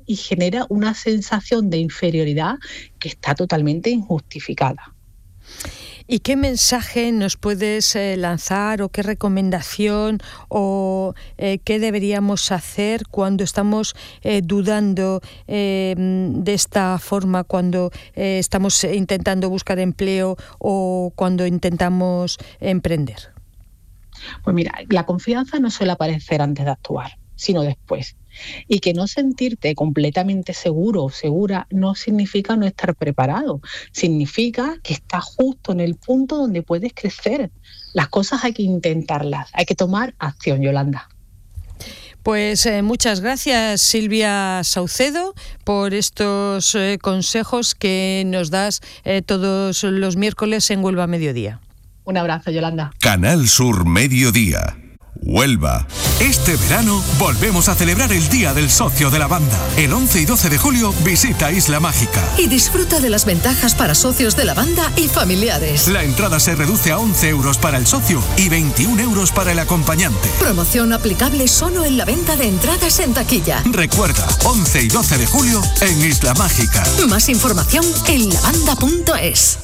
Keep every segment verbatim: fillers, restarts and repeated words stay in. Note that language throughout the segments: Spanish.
y genera una sensación de inferioridad que está totalmente injustificada. ¿Y qué mensaje nos puedes eh, lanzar o qué recomendación o eh, qué deberíamos hacer cuando estamos eh, dudando eh, de esta forma, cuando eh, estamos intentando buscar empleo o cuando intentamos emprender? Pues mira, la confianza no suele aparecer antes de actuar, sino después. Y que no sentirte completamente seguro o segura no significa no estar preparado, significa que estás justo en el punto donde puedes crecer. Las cosas hay que intentarlas, hay que tomar acción, Yolanda. Pues eh, muchas gracias, Silvia Saucedo, por estos eh, consejos que nos das eh, todos los miércoles en Huelva Mediodía. Un abrazo, Yolanda. Canal Sur Mediodía. Huelva. Este verano volvemos a celebrar el Día del Socio de la Banda. El once y doce de julio visita Isla Mágica. Y disfruta de las ventajas para socios de la banda y familiares. La entrada se reduce a once euros para el socio y veintiún euros para el acompañante. Promoción aplicable solo en la venta de entradas en taquilla. Recuerda, once y doce de julio en Isla Mágica. Más información en lavanda punto es.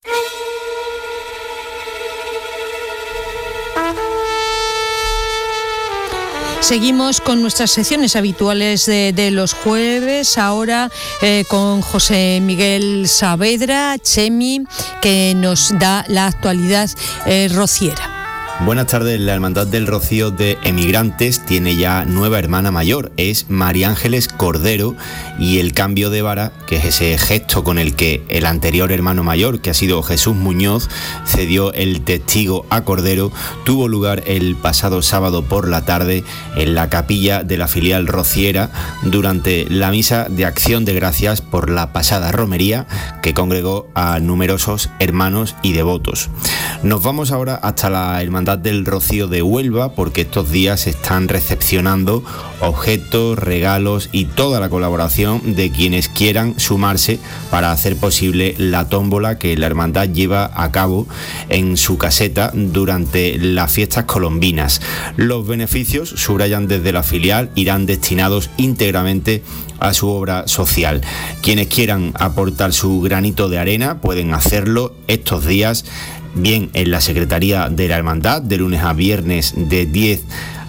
Seguimos con nuestras secciones habituales de, de los jueves, ahora eh, con José Miguel Saavedra, Chemi, que nos da la actualidad eh, rociera. Buenas tardes. La Hermandad del Rocío de Emigrantes tiene ya nueva hermana mayor, es María Ángeles Cordero, y el cambio de vara, que es ese gesto con el que el anterior hermano mayor, que ha sido Jesús Muñoz, cedió el testigo a Cordero, tuvo lugar el pasado sábado por la tarde en la capilla de la filial rociera durante la misa de acción de gracias por la pasada romería que congregó a numerosos hermanos y devotos. Nos vamos ahora hasta la Hermandad del Rocío de Huelva, porque estos días se están recepcionando objetos, regalos y toda la colaboración de quienes quieran sumarse para hacer posible la tómbola que la hermandad lleva a cabo en su caseta durante las fiestas colombinas. Los beneficios, subrayan desde la filial, irán destinados íntegramente a su obra social. Quienes quieran aportar su granito de arena pueden hacerlo estos días, bien en la Secretaría de la Hermandad, de lunes a viernes de diez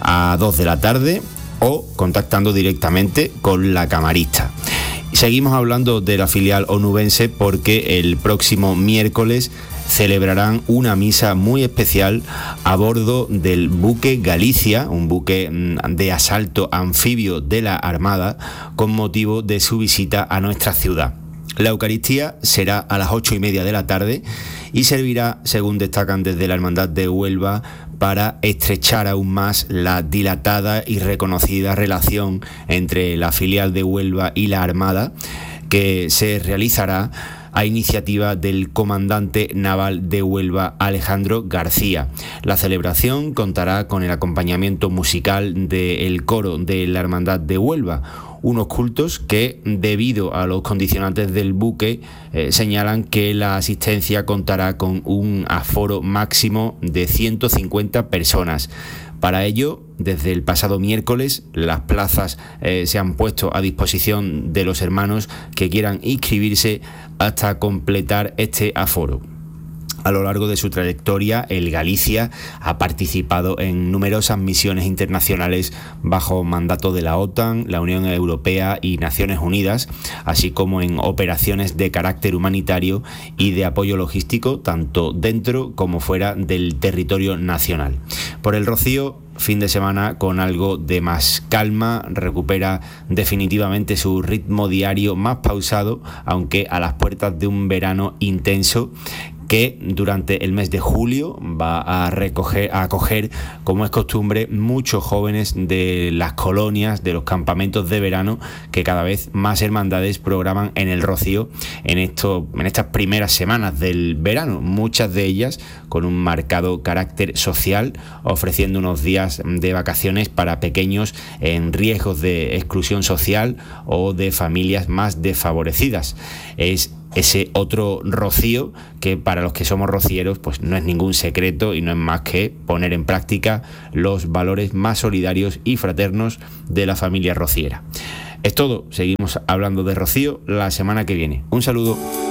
a dos de la tarde, o contactando directamente con la camarista. Seguimos hablando de la filial onubense porque el próximo miércoles celebrarán una misa muy especial a bordo del buque Galicia, un buque de asalto anfibio de la Armada, con motivo de su visita a nuestra ciudad. La Eucaristía será a las ocho y media de la tarde y servirá, según destacan desde la Hermandad de Huelva, para estrechar aún más la dilatada y reconocida relación entre la filial de Huelva y la Armada, que se realizará a iniciativa del comandante naval de Huelva, Alejandro García. La celebración contará con el acompañamiento musical del coro de la Hermandad de Huelva, unos cultos que, debido a los condicionantes del buque, eh, señalan que la asistencia contará con un aforo máximo de ciento cincuenta personas. Para ello, desde el pasado miércoles, las plazas eh, se han puesto a disposición de los hermanos que quieran inscribirse hasta completar este aforo. A lo largo de su trayectoria, el Galicia ha participado en numerosas misiones internacionales bajo mandato de la OTAN, la Unión Europea y Naciones Unidas, así como en operaciones de carácter humanitario y de apoyo logístico, tanto dentro como fuera del territorio nacional. Por el Rocío, fin de semana con algo de más calma, recupera definitivamente su ritmo diario más pausado, aunque a las puertas de un verano intenso que durante el mes de julio va a recoger, a acoger, como es costumbre, muchos jóvenes de las colonias, de los campamentos de verano, que cada vez más hermandades programan en el Rocío en, esto, en estas primeras semanas del verano, muchas de ellas con un marcado carácter social, ofreciendo unos días de vacaciones para pequeños en riesgos de exclusión social o de familias más desfavorecidas. Es ese otro rocío que para los que somos rocieros pues no es ningún secreto y no es más que poner en práctica los valores más solidarios y fraternos de la familia rociera. Es todo, seguimos hablando de Rocío la semana que viene. Un saludo.